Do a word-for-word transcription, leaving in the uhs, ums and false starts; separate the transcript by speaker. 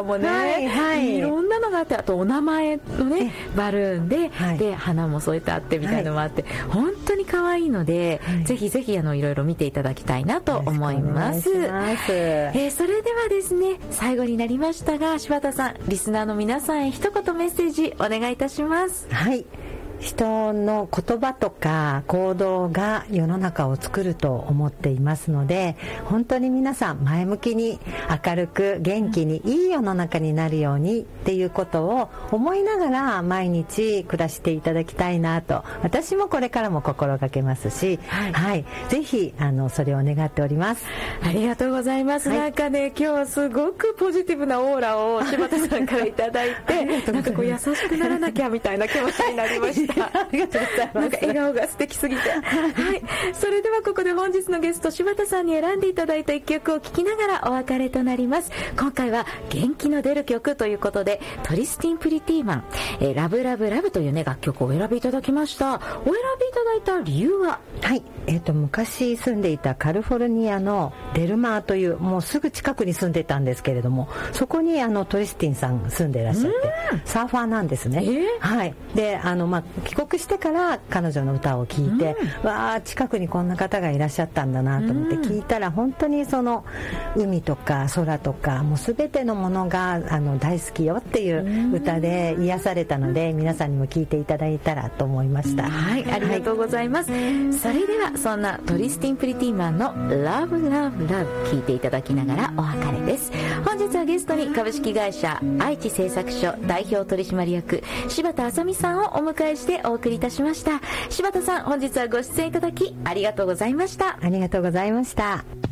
Speaker 1: かもね、
Speaker 2: はいはい、
Speaker 1: いろんなのがあって、あとお名前のねバルーンで、はい、で花も添えてあってみたいなのもあって、はい、本当に可愛いので、はい、ぜひぜひあのいろいろ見ていただきたいなと思います。
Speaker 2: ます、
Speaker 1: えー、それではですね、最後になりましたが、柴田さん、リスナーの皆さんへ一言メッセージお願いいたします。
Speaker 2: はい、人の言葉とか行動が世の中を作ると思っていますので、本当に皆さん前向きに明るく元気にいい世の中になるようにっていうことを思いながら毎日暮らしていただきたいなと、私もこれからも心がけますし、はい、はい、ぜひあのそれを願っております。
Speaker 1: ありがとうございます、はい、なんかね今日はすごくポジティブなオーラを柴田さんからいただいてなんかこう優しくならなきゃみたいな気持ちになりましたありがとうございます。なんか笑顔が素敵すぎてはい、それではここで本日のゲスト柴田さんに選んでいただいた一曲を聴きながらお別れとなります。今回は元気の出る曲ということで、トリスティン・プリティーマン、えー、ラブラブラブというね楽曲をお選びいただきました。お選びいただいた理由は？
Speaker 2: はい、えーと、昔住んでいたカリフォルニアのデルマーという、もうすぐ近くに住んでたんですけれども、そこにあのトリスティンさん住んでいらっしゃって、サーファーなんですね、えー、はい。であの、まあ、帰国してから彼女の歌を聴いて、うん、わあ近くにこんな方がいらっしゃったんだなと思って聞いたら、うん、本当にその海とか空とかもう全てのものがあの大好きよっていう歌で癒されたので、うん、皆さんにも聴いていただいたらと思いました、うん、
Speaker 1: はい、ありがとうございます、はい、それではそんなトリスティン・プリティーマンの Love Love Love 聴いていただきながらお別れです。本日はゲストに株式会社愛知製作所代表取締役柴田あさみさんをお迎えしてお送りいたしました。柴田さん、本日はご出演いただきありがとうございました。
Speaker 2: ありがとうございました。